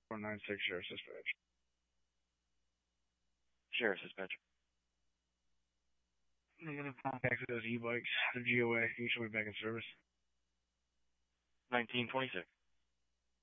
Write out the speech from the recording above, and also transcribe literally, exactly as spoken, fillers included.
four nine six, Sheriff's Dispatch. Sheriff's Dispatch. I'm going to contact those e-bikes, the G O A. You should be back in service. nineteen twenty-six.